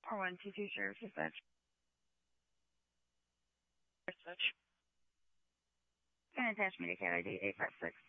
Or 122 Sheriff's Dispatch. Dispatch. Can attach me to cat ID 856.